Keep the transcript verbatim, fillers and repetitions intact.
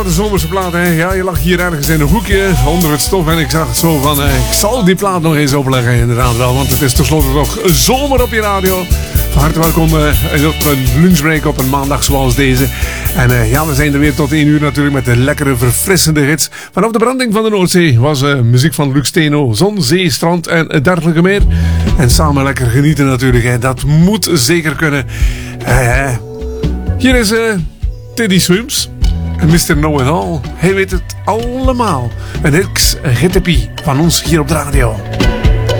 wat een zomerse plaat, hè. Ja, je lag hier ergens in een hoekje onder het stof en ik zag het zo van, eh, ik zal die plaat nog eens opleggen, inderdaad wel, want het is tenslotte toch zomer op je radio. Van harte welkom uh, op een lunchbreak op een maandag zoals deze. En uh, ja, we zijn er weer tot één uur natuurlijk met de lekkere, verfrissende hits. Vanaf de branding van de Noordzee was uh, muziek van Luc Steno, zon, zee, strand en uh, dergelijke meer. En samen lekker genieten natuurlijk, hè. Dat moet zeker kunnen. Uh, hier is uh, Teddy Swims en mister Know It All. Hij weet het allemaal. Een ex-gittepie van ons hier op de radio.